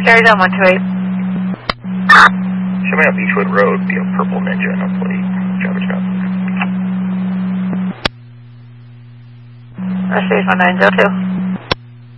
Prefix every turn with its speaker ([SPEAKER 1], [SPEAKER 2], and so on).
[SPEAKER 1] Carries on 128.
[SPEAKER 2] Show me up Beechwood Road, be a purple Ninja and a plate. Driver's got.
[SPEAKER 1] Series 1902.